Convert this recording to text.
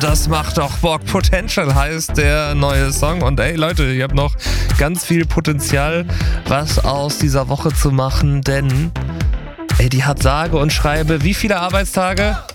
das macht doch Bock. Potential heißt der neue Song. Und ey Leute, ihr habt noch ganz viel Potenzial, was aus dieser Woche zu machen, denn ey, die hat sage und schreibe wie viele Arbeitstage?